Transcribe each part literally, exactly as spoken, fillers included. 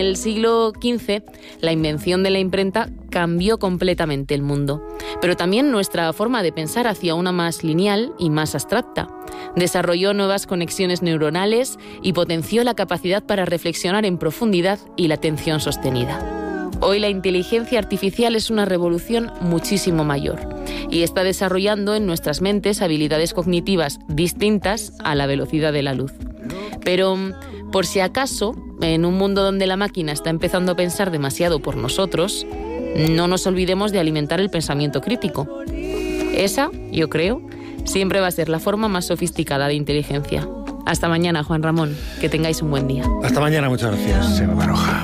el siglo quince, la invención de la imprenta cambió completamente el mundo, pero también nuestra forma de pensar hacia una más lineal y más abstracta. Desarrolló nuevas conexiones neuronales y potenció la capacidad para reflexionar en profundidad y la atención sostenida. Hoy la inteligencia artificial es una revolución muchísimo mayor y está desarrollando en nuestras mentes habilidades cognitivas distintas a la velocidad de la luz. Pero, por si acaso, en un mundo donde la máquina está empezando a pensar demasiado por nosotros, no nos olvidemos de alimentar el pensamiento crítico. Esa, yo creo, siempre va a ser la forma más sofisticada de inteligencia. Hasta mañana, Juan Ramón. Que tengáis un buen día. Hasta mañana, muchas gracias, Eva Baroja.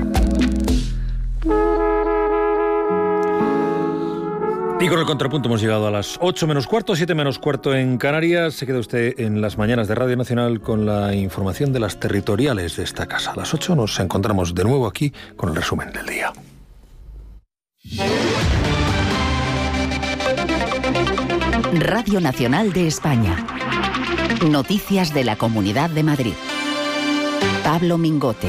Y con el contrapunto hemos llegado a las ocho menos cuarto, siete menos cuarto en Canarias. Se queda usted en las mañanas de Radio Nacional con la información de las territoriales de esta casa. A las ocho nos encontramos de nuevo aquí con el resumen del día. Radio Nacional de España. Noticias de la Comunidad de Madrid. Pablo Mingote.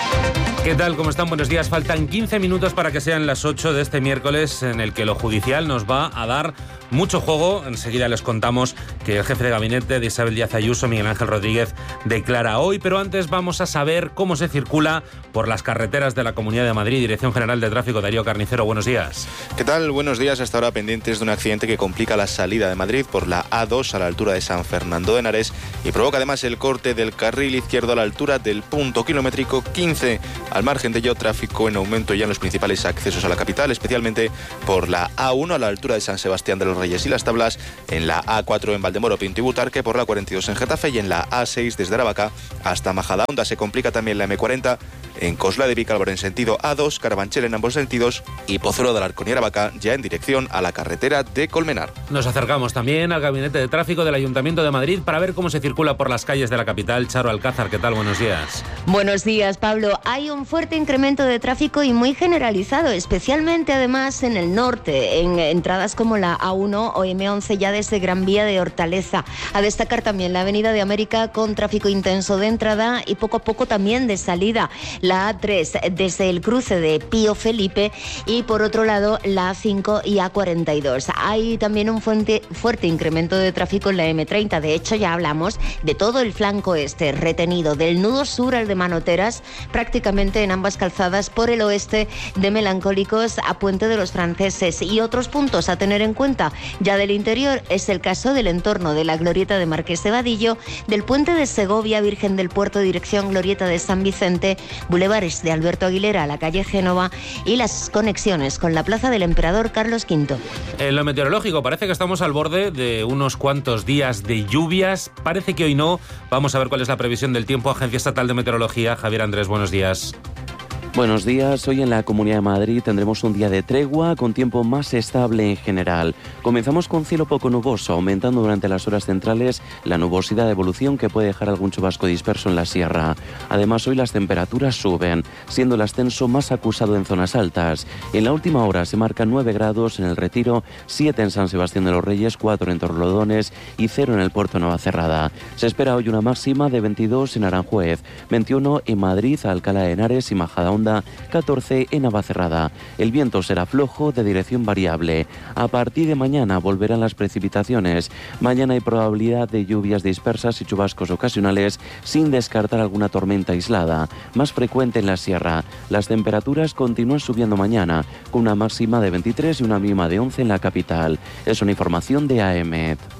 ¿Qué tal? ¿Cómo están? Buenos días. Faltan quince minutos para que sean las ocho de este miércoles, en el que lo judicial nos va a dar mucho juego. Enseguida les contamos que el jefe de gabinete de Isabel Díaz Ayuso, Miguel Ángel Rodríguez, declara hoy, pero antes vamos a saber cómo se circula por las carreteras de la Comunidad de Madrid. Dirección General de Tráfico, Darío Carnicero, buenos días. ¿Qué tal? Buenos días. Hasta ahora pendientes de un accidente que complica la salida de Madrid por la A dos a la altura de San Fernando de Henares y provoca además el corte del carril izquierdo a la altura del punto kilométrico quince. Al margen de ello, tráfico en aumento ya en los principales accesos a la capital, especialmente por la A uno a la altura de San Sebastián de los Reyes y Las Tablas, en la A cuatro en Valdemoro, Pinto y Butarque, por la cuarenta y dos en Getafe y en la A seis desde Aravaca hasta Majadahonda. Se complica también la M cuarenta en Cosla de Vicálvaro en sentido A dos, Carabanchel en ambos sentidos y Pozuelo de Alarcón y Aravaca ya en dirección a la carretera de Colmenar. Nos acercamos también al Gabinete de Tráfico del Ayuntamiento de Madrid para ver cómo se circula por las calles de la capital. Charo Alcázar, ¿qué tal? Buenos días. Buenos días, Pablo. Hay un fuerte incremento de tráfico y muy generalizado, especialmente además en el norte, en entradas como la A uno o M once ya desde Gran Vía de Hortaleza. A destacar también la Avenida de América con tráfico intenso de entrada y poco a poco también de salida. La A tres desde el cruce de Pío Felipe y por otro lado la A cinco y A cuarenta y dos. Hay también un fuerte, fuerte incremento de tráfico en la M treinta. De hecho, ya hablamos de todo el flanco este retenido, del nudo sur al de Manoteras, prácticamente en ambas calzadas, por el oeste de Melancólicos a Puente de los Franceses. Y otros puntos a tener en cuenta ya del interior es el caso del entorno de la Glorieta de Marqués de Vadillo, del Puente de Segovia, Virgen del Puerto, dirección Glorieta de San Vicente, bulevares de Alberto Aguilera a la calle Génova y las conexiones con la Plaza del Emperador Carlos quinto. En lo meteorológico parece que estamos al borde de unos cuantos días de lluvias. Parece que hoy no. Vamos a ver cuál es la previsión del tiempo. Agencia Estatal de Meteorología. Javier Andrés, buenos días. Buenos días. Hoy en la Comunidad de Madrid tendremos un día de tregua con tiempo más estable en general. Comenzamos con cielo poco nuboso, aumentando durante las horas centrales la nubosidad de evolución que puede dejar algún chubasco disperso en la sierra. Además, hoy las temperaturas suben, siendo el ascenso más acusado en zonas altas. En la última hora se marcan nueve grados en el Retiro, siete en San Sebastián de los Reyes, cuatro en Torrelodones y cero en el puerto de Navacerrada. Se espera hoy una máxima de veintidós en Aranjuez, veintiuno en Madrid, Alcalá de Henares y Majadahonda, catorce en Navacerrada. El viento será flojo de dirección variable. A partir de mañana volverán las precipitaciones. Mañana hay probabilidad de lluvias dispersas y chubascos ocasionales, sin descartar alguna tormenta aislada, más frecuente en la sierra. Las temperaturas continúan subiendo mañana, con una máxima de veintitrés y una mínima de once en la capital. Es una información de A E M E T.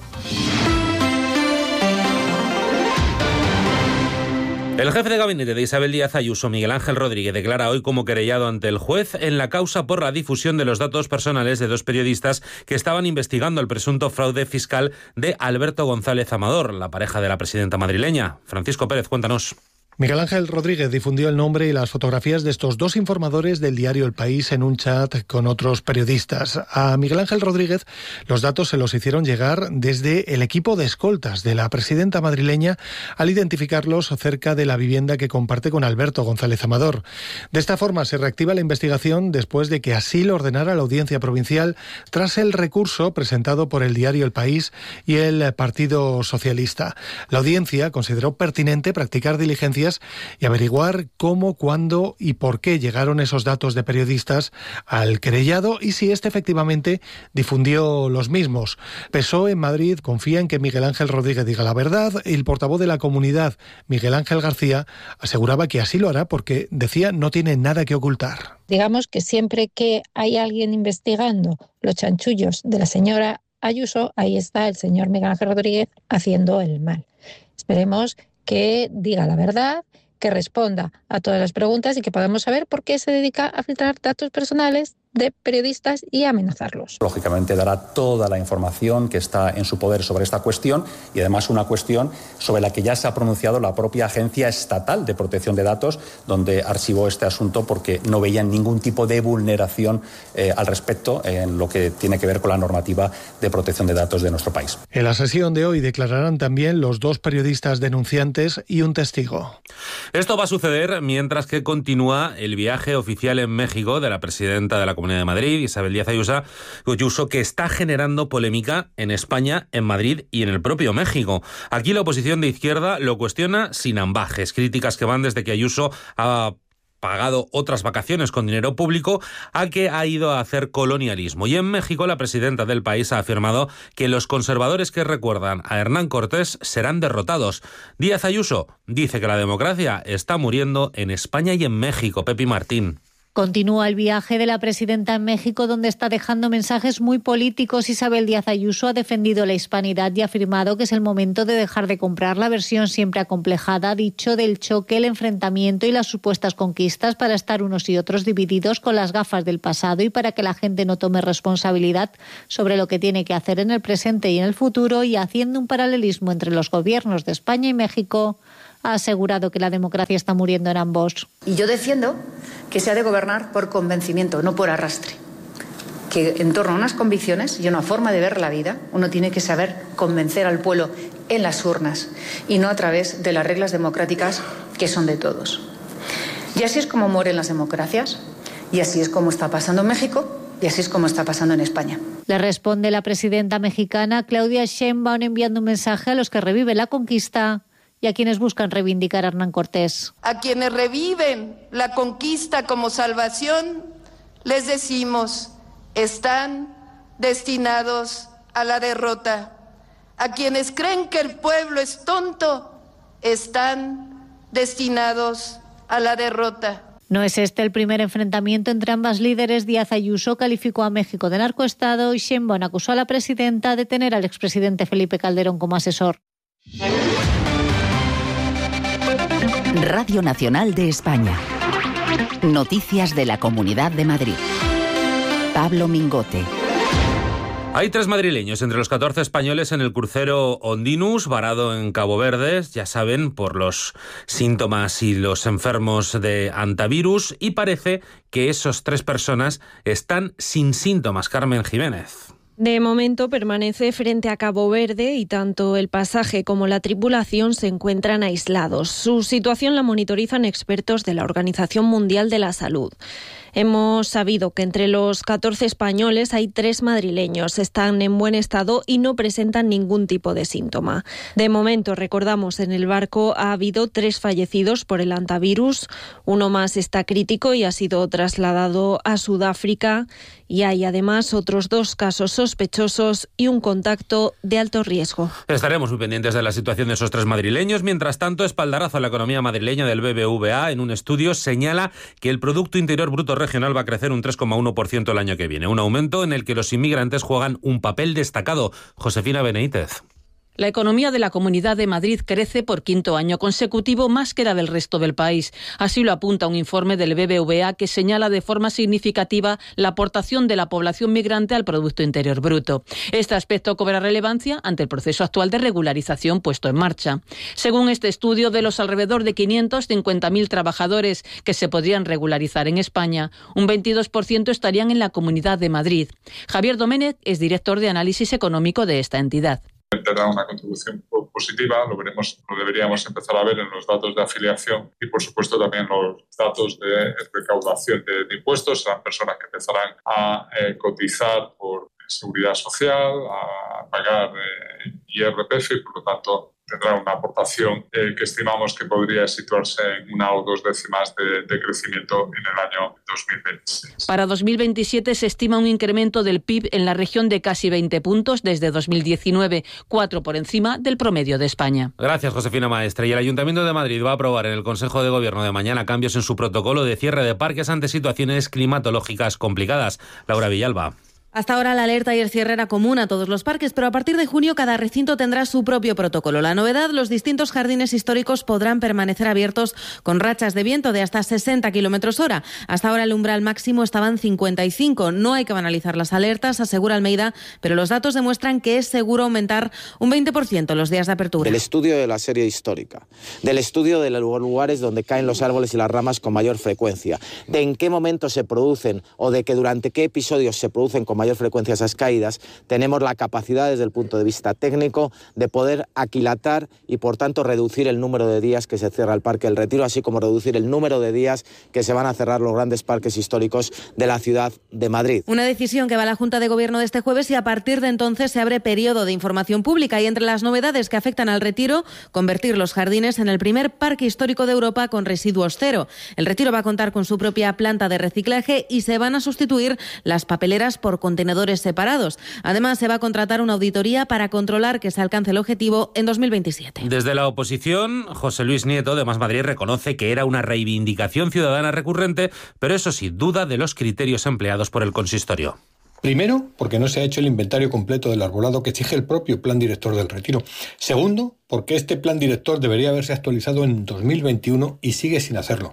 El jefe de gabinete de Isabel Díaz Ayuso, Miguel Ángel Rodríguez, declara hoy como querellado ante el juez en la causa por la difusión de los datos personales de dos periodistas que estaban investigando el presunto fraude fiscal de Alberto González Amador, la pareja de la presidenta madrileña. Francisco Pérez, cuéntanos. Miguel Ángel Rodríguez difundió el nombre y las fotografías de estos dos informadores del diario El País en un chat con otros periodistas. A Miguel Ángel Rodríguez los datos se los hicieron llegar desde el equipo de escoltas de la presidenta madrileña al identificarlos cerca de la vivienda que comparte con Alberto González Amador. De esta forma se reactiva la investigación después de que así lo ordenara la Audiencia Provincial tras el recurso presentado por el diario El País y el Partido Socialista. La Audiencia consideró pertinente practicar diligencias fotografías y averiguar cómo, cuándo y por qué llegaron esos datos de periodistas al querellado y si éste efectivamente difundió los mismos. P S O E en Madrid confía en que Miguel Ángel Rodríguez diga la verdad y el portavoz de la comunidad, Miguel Ángel García, aseguraba que así lo hará porque, decía, no tiene nada que ocultar. Digamos que siempre que hay alguien investigando los chanchullos de la señora Ayuso, ahí está el señor Miguel Ángel Rodríguez haciendo el mal. Esperemos que diga la verdad, que responda a todas las preguntas y que podamos saber por qué se dedica a filtrar datos personales de periodistas y amenazarlos. Lógicamente dará toda la información que está en su poder sobre esta cuestión y además una cuestión sobre la que ya se ha pronunciado la propia Agencia Estatal de Protección de Datos, donde archivó este asunto porque no veían ningún tipo de vulneración eh, al respecto en lo que tiene que ver con la normativa de protección de datos de nuestro país. En la sesión de hoy declararán también los dos periodistas denunciantes y un testigo. Esto va a suceder mientras que continúa el viaje oficial en México de la presidenta de la Comunidad de Madrid, Isabel Díaz Ayuso, que está generando polémica en España, en Madrid y en el propio México. Aquí la oposición de izquierda lo cuestiona sin ambajes, críticas que van desde que Ayuso ha pagado otras vacaciones con dinero público a que ha ido a hacer colonialismo. Y en México la presidenta del país ha afirmado que los conservadores que recuerdan a Hernán Cortés serán derrotados. Díaz Ayuso dice que la democracia está muriendo en España y en México. Pepi Martín. Continúa el viaje de la presidenta en México, donde está dejando mensajes muy políticos. Isabel Díaz Ayuso ha defendido la hispanidad y ha afirmado que es el momento de dejar de comprar la versión siempre acomplejada, ha dicho, del choque, el enfrentamiento y las supuestas conquistas para estar unos y otros divididos con las gafas del pasado y para que la gente no tome responsabilidad sobre lo que tiene que hacer en el presente y en el futuro, y haciendo un paralelismo entre los gobiernos de España y México, ha asegurado que la democracia está muriendo en ambos. Y yo defiendo que se ha de gobernar por convencimiento, no por arrastre. Que en torno a unas convicciones y una forma de ver la vida, uno tiene que saber convencer al pueblo en las urnas y no a través de las reglas democráticas que son de todos. Y así es como mueren las democracias, y así es como está pasando en México, y así es como está pasando en España. Le responde la presidenta mexicana Claudia Sheinbaum enviando un mensaje a los que reviven la conquista y a quienes buscan reivindicar a Hernán Cortés. A quienes reviven la conquista como salvación, les decimos, están destinados a la derrota. A quienes creen que el pueblo es tonto, están destinados a la derrota. No es este el primer enfrentamiento entre ambas líderes. Díaz Ayuso calificó a México de narcoestado y Sheinbaum acusó a la presidenta de tener al expresidente Felipe Calderón como asesor. Radio Nacional de España. Noticias de la Comunidad de Madrid. Pablo Mingote. Hay tres madrileños entre los catorce españoles en el crucero Ondinus, varado en Cabo Verde, ya saben, por los síntomas y los enfermos de antivirus, y parece que esos tres personas están sin síntomas. Carmen Jiménez. De momento permanece frente a Cabo Verde y tanto el pasaje como la tripulación se encuentran aislados. Su situación la monitorizan expertos de la Organización Mundial de la Salud. Hemos sabido que entre los catorce españoles hay tres madrileños. Están en buen estado y no presentan ningún tipo de síntoma. De momento, recordamos, en el barco ha habido tres fallecidos por el antivirus. Uno más está crítico y ha sido trasladado a Sudáfrica. Y hay además otros dos casos sospechosos y un contacto de alto riesgo. Estaremos muy pendientes de la situación de esos tres madrileños. Mientras tanto, espaldarazo a la economía madrileña del B B V A. En un estudio señala que el Producto Interior Bruto regional va a crecer un tres coma uno por ciento el año que viene. Un aumento en el que los inmigrantes juegan un papel destacado. Josefina Benítez. La economía de la Comunidad de Madrid crece por quinto año consecutivo más que la del resto del país. Así lo apunta un informe del B B V A que señala de forma significativa la aportación de la población migrante al Producto Interior Bruto. Este aspecto cobra relevancia ante el proceso actual de regularización puesto en marcha. Según este estudio, de los alrededor de quinientos cincuenta mil trabajadores que se podrían regularizar en España, un veintidós por ciento estarían en la Comunidad de Madrid. Javier Domènech es director de análisis económico de esta entidad. Tendrá una contribución positiva, lo veremos, lo deberíamos empezar a ver en los datos de afiliación y, por supuesto, también los datos de recaudación de, de impuestos. Serán personas que empezarán a eh, cotizar por seguridad social, a pagar eh, I R P F y, por lo tanto, tendrá una aportación eh, que estimamos que podría situarse en una o dos décimas de, de crecimiento en el año dos mil veintiséis. Para dos mil veintisiete se estima un incremento del P I B en la región de casi veinte puntos desde dos mil diecinueve, cuatro por encima del promedio de España. Gracias, Josefina Maestre. Y el Ayuntamiento de Madrid va a aprobar en el Consejo de Gobierno de mañana cambios en su protocolo de cierre de parques ante situaciones climatológicas complicadas. Laura Villalba. Hasta ahora la alerta y el cierre era común a todos los parques, pero a partir de junio cada recinto tendrá su propio protocolo. La novedad, los distintos jardines históricos podrán permanecer abiertos con rachas de viento de hasta sesenta kilómetros hora. Hasta ahora el umbral máximo estaba en cincuenta y cinco. No hay que banalizar las alertas, asegura Almeida, pero los datos demuestran que es seguro aumentar un veinte por ciento los días de apertura. Del estudio de la serie histórica, del estudio de los lugares donde caen los árboles y las ramas con mayor frecuencia, de en qué momento se producen o de que durante qué episodios se producen con mayor frecuencia esas caídas, tenemos la capacidad desde el punto de vista técnico de poder aquilatar y por tanto reducir el número de días que se cierra el Parque del Retiro, así como reducir el número de días que se van a cerrar los grandes parques históricos de la ciudad de Madrid. Una decisión que va a la Junta de Gobierno de este jueves y a partir de entonces se abre periodo de información pública y entre las novedades que afectan al Retiro, convertir los jardines en el primer parque histórico de Europa con residuos cero. El Retiro va a contar con su propia planta de reciclaje y se van a sustituir las papeleras por contenedores separados. Además, se va a contratar una auditoría para controlar que se alcance el objetivo en dos mil veintisiete. Desde la oposición, José Luis Nieto de Más Madrid reconoce que era una reivindicación ciudadana recurrente, pero eso sí, duda de los criterios empleados por el consistorio. Primero, porque no se ha hecho el inventario completo del arbolado que exige el propio Plan Director del Retiro. Segundo, porque este Plan Director debería haberse actualizado en dos mil veintiuno y sigue sin hacerlo.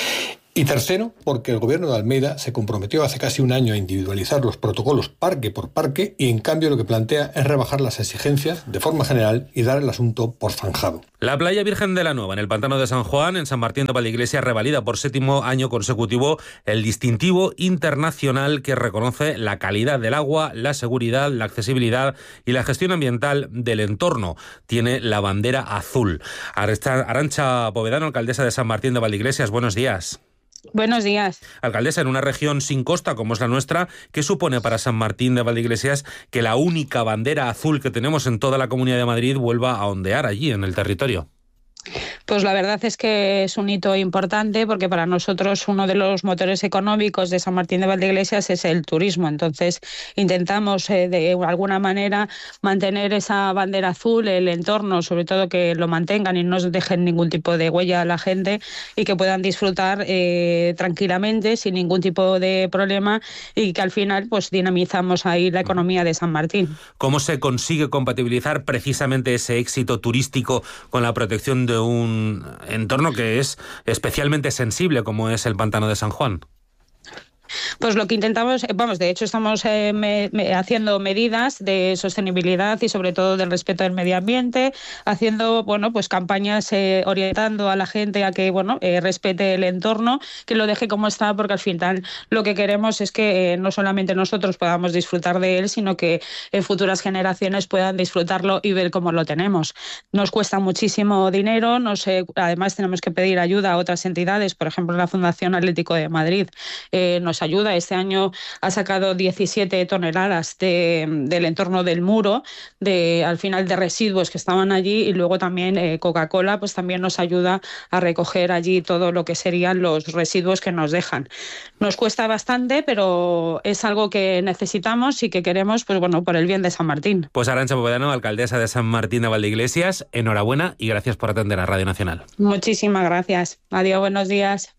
Y tercero, porque el Gobierno de Almeida se comprometió hace casi un año a individualizar los protocolos parque por parque y en cambio lo que plantea es rebajar las exigencias de forma general y dar el asunto por zanjado. La playa Virgen de la Nueva, en el pantano de San Juan, en San Martín de Valdeiglesias, revalida por séptimo año consecutivo el distintivo internacional que reconoce la calidad del agua, la seguridad, la accesibilidad y la gestión ambiental del entorno. Tiene la bandera azul. Arantxa Povedano, alcaldesa de San Martín de Valdeiglesias, buenos días. Buenos días. Alcaldesa, en una región sin costa como es la nuestra, ¿qué supone para San Martín de Valdeiglesias que la única bandera azul que tenemos en toda la Comunidad de Madrid vuelva a ondear allí en el territorio? Pues la verdad es que es un hito importante porque para nosotros uno de los motores económicos de San Martín de Valdeiglesias es el turismo. Entonces intentamos eh, de alguna manera mantener esa bandera azul, el entorno, sobre todo que lo mantengan y no dejen ningún tipo de huella a la gente y que puedan disfrutar eh, tranquilamente sin ningún tipo de problema y que al final pues dinamizamos ahí la economía de San Martín. ¿Cómo se consigue compatibilizar precisamente ese éxito turístico con la protección de un entorno que es especialmente sensible como es el pantano de San Juan? Pues lo que intentamos, vamos, de hecho estamos eh, me, me, haciendo medidas de sostenibilidad y sobre todo del respeto del medio ambiente, haciendo, bueno, pues campañas eh, orientando a la gente a que, bueno, eh, respete el entorno, que lo deje como está, porque al final lo que queremos es que eh, no solamente nosotros podamos disfrutar de él, sino que eh, futuras generaciones puedan disfrutarlo y ver cómo lo tenemos. Nos cuesta muchísimo dinero, nos, eh, además tenemos que pedir ayuda a otras entidades, por ejemplo la Fundación Atlético de Madrid eh, nos ayuda. Este año ha sacado diecisiete toneladas de, del entorno del muro, de al final de residuos que estaban allí y luego también eh, Coca-Cola pues también nos ayuda a recoger allí todo lo que serían los residuos que nos dejan. Nos cuesta bastante, pero es algo que necesitamos y que queremos pues bueno por el bien de San Martín. Pues Arantxa Povedano, alcaldesa de San Martín de Valdeiglesias, enhorabuena y gracias por atender a Radio Nacional. Muchísimas gracias. Adiós, buenos días.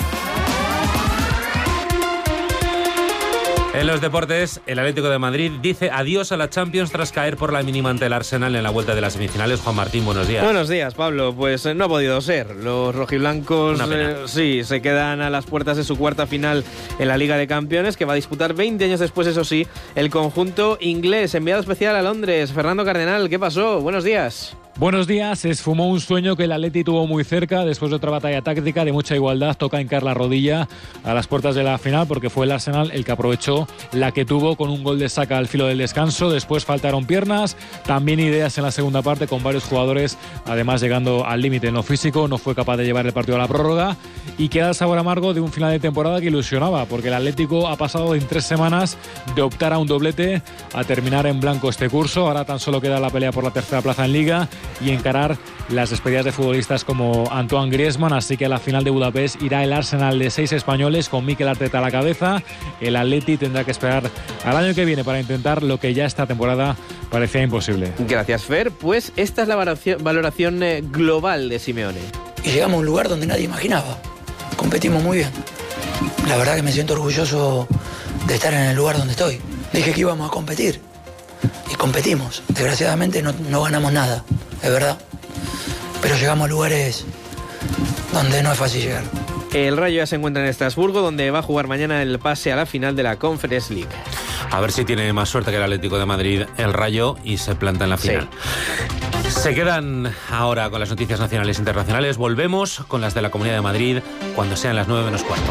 En los deportes, el Atlético de Madrid dice adiós a la Champions tras caer por la mínima ante el Arsenal en la vuelta de las semifinales. Juan Martín, buenos días. Buenos días, Pablo. Pues eh, no ha podido ser. Los rojiblancos eh, sí, se quedan a las puertas de su cuarta final en la Liga de Campeones, que va a disputar veinte años después, eso sí, el conjunto inglés. Enviado especial a Londres, Fernando Cardenal. ¿Qué pasó? Buenos días. Buenos días, se esfumó un sueño que el Atleti tuvo muy cerca después de otra batalla táctica de mucha igualdad. Toca hincar la rodilla a las puertas de la final porque fue el Arsenal el que aprovechó la que tuvo con un gol de Saka al filo del descanso. Después faltaron piernas, también ideas en la segunda parte con varios jugadores, además llegando al límite en lo físico. No fue capaz de llevar el partido a la prórroga y queda el sabor amargo de un final de temporada que ilusionaba porque el Atlético ha pasado en tres semanas de optar a un doblete a terminar en blanco este curso. Ahora tan solo queda la pelea por la tercera plaza en Liga y encarar las despedidas de futbolistas como Antoine Griezmann, así que a la final de Budapest irá el Arsenal de seis españoles con Mikel Arteta a la cabeza. El Atleti tendrá que esperar al año que viene para intentar lo que ya esta temporada parecía imposible. Gracias, Fer. Pues esta es la valoración, valoración eh, global de Simeone. Y llegamos a un lugar donde nadie imaginaba. Competimos muy bien. La verdad que me siento orgulloso de estar en el lugar donde estoy. Dije que íbamos a competir y competimos. Desgraciadamente no, no ganamos nada, es verdad. Pero llegamos a lugares donde no es fácil llegar. El Rayo ya se encuentra en Estrasburgo, donde va a jugar mañana el pase a la final de la Conference League. A ver si tiene más suerte que el Atlético de Madrid, el Rayo, y se planta en la final. Sí. Se quedan ahora con las noticias nacionales e internacionales. Volvemos con las de la Comunidad de Madrid cuando sean las nueve menos cuarto.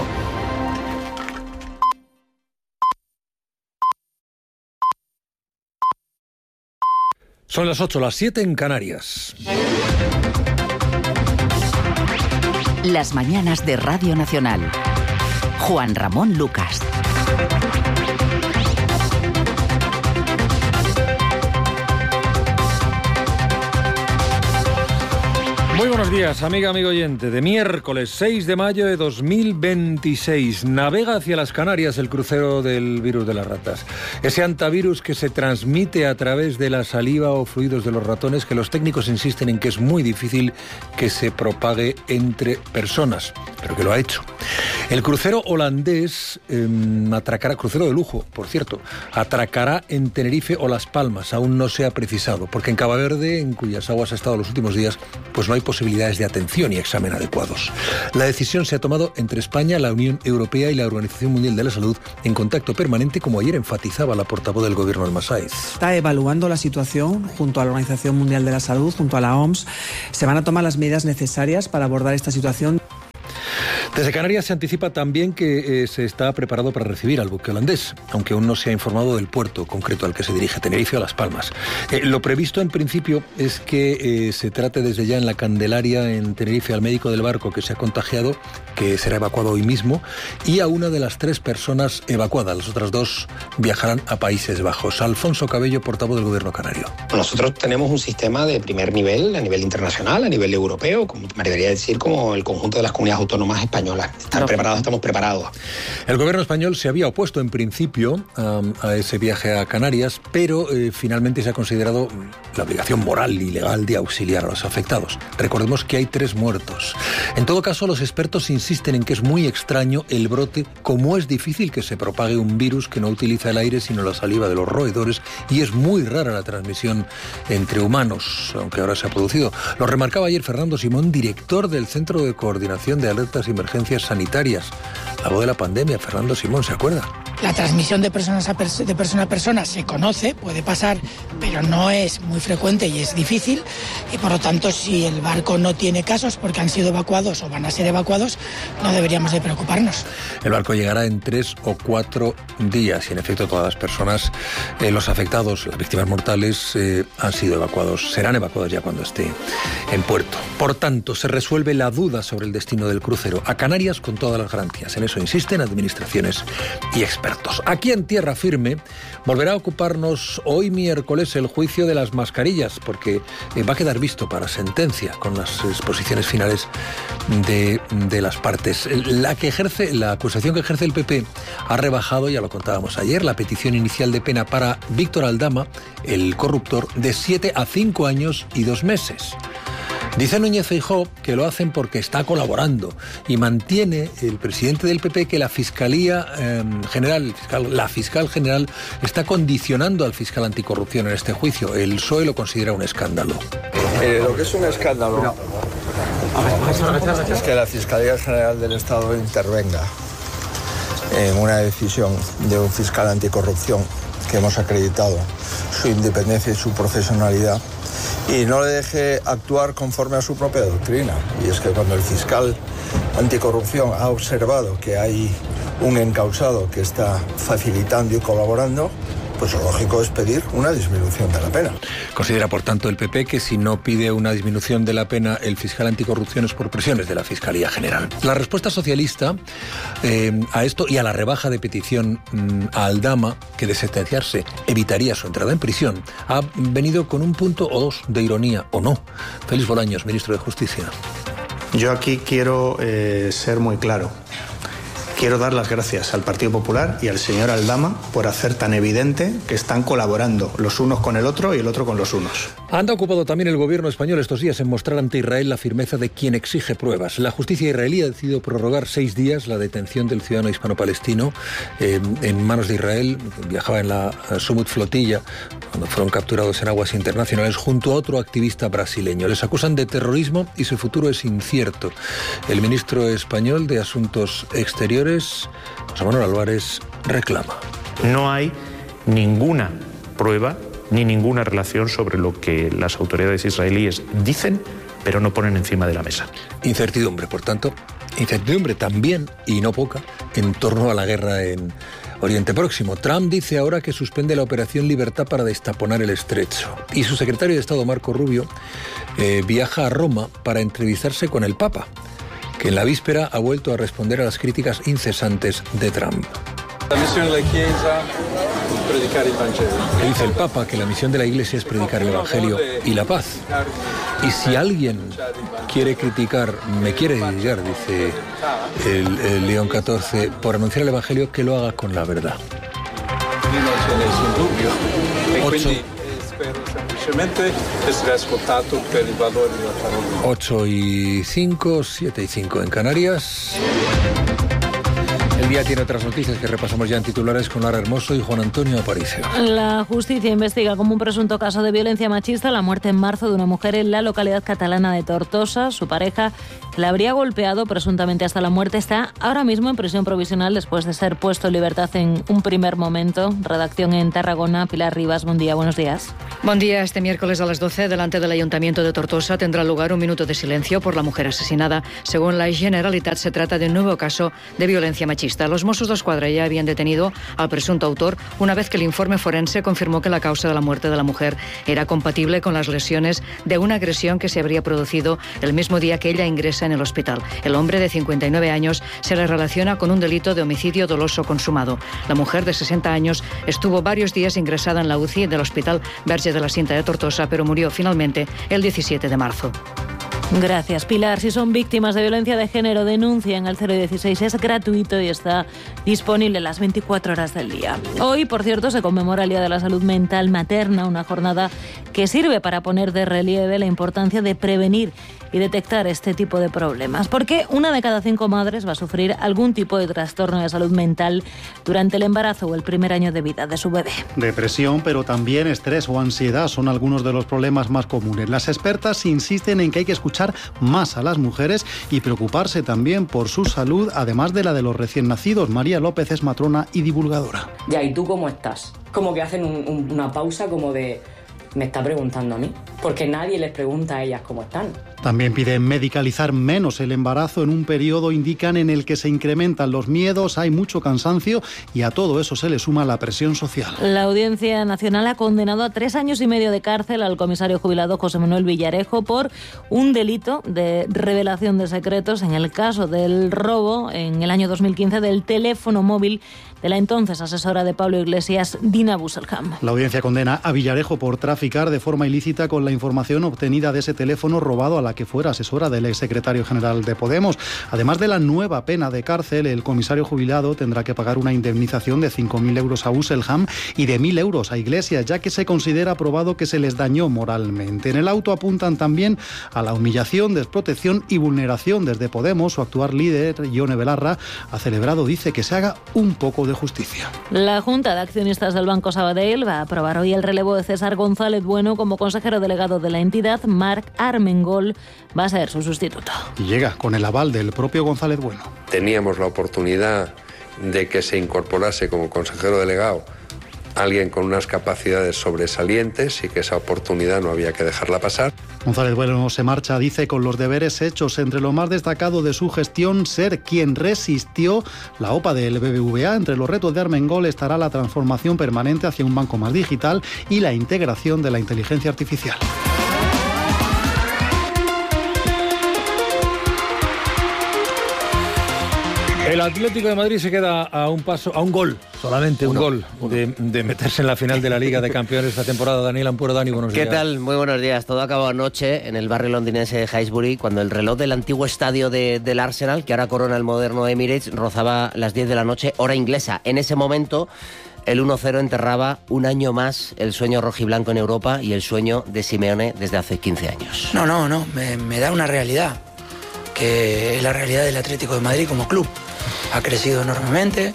Son las ocho, las siete en Canarias. Las mañanas de Radio Nacional. Juan Ramón Lucas. Muy buenos días, amiga, amigo oyente. De miércoles seis de mayo de dos mil veintiséis navega hacia las Canarias el crucero del virus de las ratas. Ese antivirus que se transmite a través de la saliva o fluidos de los ratones, que los técnicos insisten en que es muy difícil que se propague entre personas, pero que lo ha hecho. El crucero holandés eh, atracará, crucero de lujo, por cierto, atracará en Tenerife o Las Palmas. Aún no se ha precisado, porque en Cabo Verde, en cuyas aguas ha estado los últimos días, pues no hay posibilidades de atención y examen adecuados. La decisión se ha tomado entre España, la Unión Europea y la Organización Mundial de la Salud en contacto permanente, como ayer enfatizaba la portavoz del Gobierno, Alma Sáez. Está evaluando la situación junto a la Organización Mundial de la Salud, junto a la O M S. Se van a tomar las medidas necesarias para abordar esta situación. Desde Canarias se anticipa también que eh, se está preparado para recibir al buque holandés, aunque aún no se ha informado del puerto concreto al que se dirige, Tenerife o Las Palmas. Eh, lo previsto en principio es que eh, se trate desde ya en la Candelaria, en Tenerife, al médico del barco que se ha contagiado, que será evacuado hoy mismo, y a una de las tres personas evacuadas. Las otras dos viajarán a Países Bajos. Alfonso Cabello, portavoz del Gobierno canario. Nosotros tenemos un sistema de primer nivel, a nivel internacional, a nivel europeo, como me debería decir, como el conjunto de las comunidades autónomas españolas. Están preparados, estamos preparados. El gobierno español se había opuesto en principio um, a ese viaje a Canarias, pero eh, finalmente se ha considerado la obligación moral y legal de auxiliar a los afectados. Recordemos que hay tres muertos. En todo caso, los expertos insisten en que es muy extraño el brote, como es difícil que se propague un virus que no utiliza el aire sino la saliva de los roedores, y es muy rara la transmisión entre humanos, aunque ahora se ha producido. Lo remarcaba ayer Fernando Simón, director del Centro de Coordinación de Alertas y Emergencias Sanitarias. La voz de la pandemia, Fernando Simón, ¿se acuerda? La transmisión de, personas a pers- de persona a persona se conoce, puede pasar, pero no es muy frecuente y es difícil. Y por lo tanto, si el barco no tiene casos porque han sido evacuados o van a ser evacuados, no deberíamos de preocuparnos. El barco llegará en tres o cuatro días y en efecto todas las personas, eh, los afectados, las víctimas mortales, eh, han sido evacuados, serán evacuados ya cuando esté en puerto. Por tanto, se resuelve la duda sobre el destino del crucero a Canarias con todas las garantías. En eso insisten administraciones y expertos. Aquí en tierra firme volverá a ocuparnos hoy miércoles el juicio de las mascarillas, porque eh, va a quedar visto para sentencia con las exposiciones finales de, de las partes. La que ejerce, la acusación que ejerce el P P ha rebajado, ya lo contábamos ayer, la petición inicial de pena para Víctor Aldama, el corruptor, de siete a cinco años y dos meses. Dice Núñez Feijóo que lo hacen porque está colaborando y mantiene el presidente del P P que la Fiscalía eh, General, el fiscal, la Fiscal General está condicionando al fiscal anticorrupción en este juicio. El P S O E lo considera un escándalo. Eh, lo que es un escándalo no. es que la Fiscalía General del Estado intervenga en una decisión de un fiscal anticorrupción que hemos acreditado su independencia y su profesionalidad, y no le deje actuar conforme a su propia doctrina. Y es que cuando el fiscal anticorrupción ha observado que hay un encausado que está facilitando y colaborando, pues lo lógico es pedir una disminución de la pena. Considera, por tanto, el P P que si no pide una disminución de la pena el fiscal anticorrupción es por presiones de la Fiscalía General. La respuesta socialista eh, a esto y a la rebaja de petición mm, a Aldama, que de sentenciarse evitaría su entrada en prisión, ha venido con un punto o dos de ironía, o no. Félix Bolaños, ministro de Justicia. Yo aquí quiero eh, ser muy claro. Quiero dar las gracias al Partido Popular y al señor Aldama por hacer tan evidente que están colaborando los unos con el otro y el otro con los unos. Anda ocupado también el gobierno español estos días en mostrar ante Israel la firmeza de quien exige pruebas. La justicia israelí ha decidido prorrogar seis días la detención del ciudadano hispano-palestino eh, en manos de Israel. Viajaba en la Sumut Flotilla cuando fueron capturados en aguas internacionales junto a otro activista brasileño. Les acusan de terrorismo y su futuro es incierto. El ministro español de Asuntos Exteriores, José Manuel Álvarez, reclama. No hay ninguna prueba ni ninguna relación sobre lo que las autoridades israelíes dicen, pero no ponen encima de la mesa. Incertidumbre, por tanto, incertidumbre también, y no poca, en torno a la guerra en Oriente Próximo. Trump dice ahora que suspende la Operación Libertad para destaponar el estrecho. Y su secretario de Estado, Marco Rubio, eh, viaja a Roma para entrevistarse con el Papa, que en la víspera ha vuelto a responder a las críticas incesantes de Trump. La misión de la Iglesia es predicar el Evangelio. Dice el Papa que la misión de la Iglesia es predicar el Evangelio y la paz. Y si alguien quiere criticar, me quiere criticar, dice el, el León catorce, por anunciar el Evangelio, que lo haga con la verdad. Ocho. ocho y cinco, siete y cinco en Canarias. El día tiene otras noticias que repasamos ya en titulares con Lara Hermoso y Juan Antonio Aparicio. La justicia investiga como un presunto caso de violencia machista la muerte en marzo de una mujer en la localidad catalana de Tortosa. Su pareja, que la habría golpeado presuntamente hasta la muerte, está ahora mismo en prisión provisional después de ser puesto en libertad en un primer momento. Redacción en Tarragona, Pilar Rivas, buen día, buenos días. Buen día. Este miércoles a las doce, delante del Ayuntamiento de Tortosa, tendrá lugar un minuto de silencio por la mujer asesinada. Según la Generalitat, se trata de un nuevo caso de violencia machista. Los Mossos d'Esquadra ya habían detenido al presunto autor una vez que el informe forense confirmó que la causa de la muerte de la mujer era compatible con las lesiones de una agresión que se habría producido el mismo día que ella ingresa en el hospital. El hombre de cincuenta y nueve años se le relaciona con un delito de homicidio doloso consumado. La mujer de sesenta años estuvo varios días ingresada en la U C I del Hospital Verge de la Cinta de Tortosa, pero murió finalmente el diecisiete de marzo. Gracias, Pilar. Si son víctimas de violencia de género, denuncien al cero dieciséis. Es gratuito y está disponible las veinticuatro horas del día. Hoy, por cierto, se conmemora el Día de la Salud Mental Materna, una jornada que sirve para poner de relieve la importancia de prevenir y detectar este tipo de problemas. Porque una de cada cinco madres va a sufrir algún tipo de trastorno de salud mental durante el embarazo o el primer año de vida de su bebé. Depresión, pero también estrés o ansiedad son algunos de los problemas más comunes. Las expertas insisten en que hay que escuchar más a las mujeres y preocuparse también por su salud, además de la de los recién nacidos. María López es matrona y divulgadora. Ya, ¿y tú cómo estás? Como que hacen un, un, una pausa como de... me está preguntando a mí, porque nadie les pregunta a ellas cómo están. También piden medicalizar menos el embarazo en un periodo, indican, en el que se incrementan los miedos, hay mucho cansancio y a todo eso se le suma la presión social. La Audiencia Nacional ha condenado a tres años y medio de cárcel al comisario jubilado José Manuel Villarejo por un delito de revelación de secretos en el caso del robo en el año dos mil quince del teléfono móvil de la entonces asesora de Pablo Iglesias, Dina Busselham. La audiencia condena a Villarejo por traficar de forma ilícita con la información obtenida de ese teléfono robado a la que fuera asesora del exsecretario general de Podemos. Además de la nueva pena de cárcel, el comisario jubilado tendrá que pagar una indemnización de cinco mil euros a Busselham y de mil euros a Iglesias, ya que se considera probado que se les dañó moralmente. En el auto apuntan también a la humillación, desprotección y vulneración. Desde Podemos, su actual líder, Ione Belarra, ha celebrado, dice, que se haga un poco de justicia. La Junta de Accionistas del Banco Sabadell va a aprobar hoy el relevo de César González Bueno como consejero delegado de la entidad. Marc Armengol va a ser su sustituto. Y llega con el aval del propio González Bueno. Teníamos la oportunidad de que se incorporase como consejero delegado alguien con unas capacidades sobresalientes y que esa oportunidad no había que dejarla pasar. González Bueno se marcha, dice, con los deberes hechos. Entre lo más destacado de su gestión, ser quien resistió la OPA del B B V A. Entre los retos de Armengol estará la transformación permanente hacia un banco más digital y la integración de la inteligencia artificial. El Atlético de Madrid se queda a un paso, a un gol, solamente un gol, de, de meterse en la final de la Liga de Campeones esta temporada. Daniel Ampuero, Dani, buenos días. ¿Qué tal? Muy buenos días. Todo acabó anoche en el barrio londinense de Highbury, cuando el reloj del antiguo estadio de, del Arsenal, que ahora corona el moderno Emirates, rozaba las diez de la noche, hora inglesa. En ese momento, el uno cero enterraba un año más el sueño rojiblanco en Europa y el sueño de Simeone desde hace quince años. No, no, no. Me, me da una realidad, que es la realidad del Atlético de Madrid como club. Ha crecido enormemente,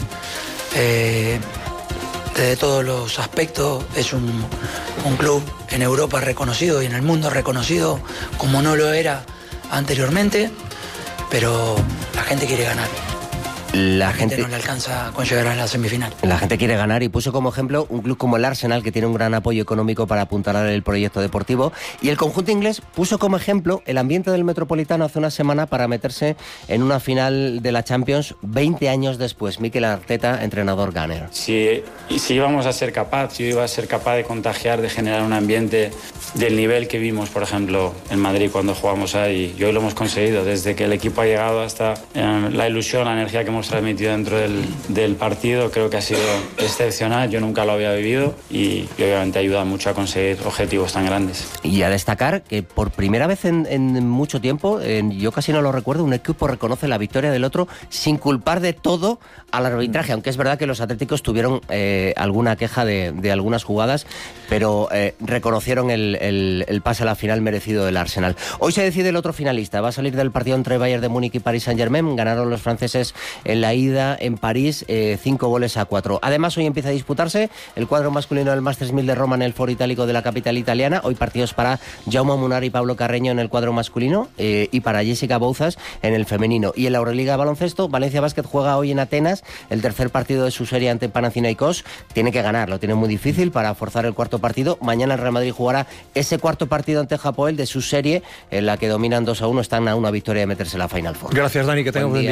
eh, desde todos los aspectos. Es un, un club en Europa reconocido y en el mundo reconocido como no lo era anteriormente, pero la gente quiere ganar. La, la gente, gente no le alcanza con llegar a la semifinal. La gente quiere ganar y puso como ejemplo un club como el Arsenal, que tiene un gran apoyo económico para apuntalar el proyecto deportivo, y el conjunto inglés puso como ejemplo el ambiente del Metropolitano hace una semana para meterse en una final de la Champions veinte años después. Mikel Arteta, entrenador Gunner. Si, si íbamos a ser capaz, si yo iba a ser capaz de contagiar, de generar un ambiente del nivel que vimos, por ejemplo, en Madrid cuando jugamos ahí, y hoy lo hemos conseguido. Desde que el equipo ha llegado hasta eh, la ilusión, la energía que hemos transmitido dentro del, del partido, creo que ha sido excepcional. Yo nunca lo había vivido y, y obviamente ayuda mucho a conseguir objetivos tan grandes. Y a destacar que por primera vez en, en mucho tiempo, en, yo casi no lo recuerdo, un equipo reconoce la victoria del otro sin culpar de todo al arbitraje, aunque es verdad que los atléticos tuvieron eh, alguna queja de, de algunas jugadas, pero eh, reconocieron el, el, el pase a la final merecido del Arsenal. Hoy se decide el otro finalista. Va a salir del partido entre Bayern de Múnich y Paris Saint-Germain. Ganaron los franceses en la ida en París, eh, cinco goles a cuatro. Además, hoy empieza a disputarse el cuadro masculino del Masters mil de Roma en el Foro Itálico de la capital italiana. Hoy partidos para Jaume Munar y Pablo Carreño en el cuadro masculino eh, y para Jessica Bouzas en el femenino. Y en la Euroliga de baloncesto, Valencia Basket juega hoy en Atenas el tercer partido de su serie ante Panathinaikos. Tiene que ganar, lo tiene muy difícil para forzar el cuarto partido. Mañana el Real Madrid jugará ese cuarto partido ante Hapoel de su serie, en la que dominan dos a uno, están a una victoria de meterse en la Final Four. Gracias, Dani, que tengas buen día.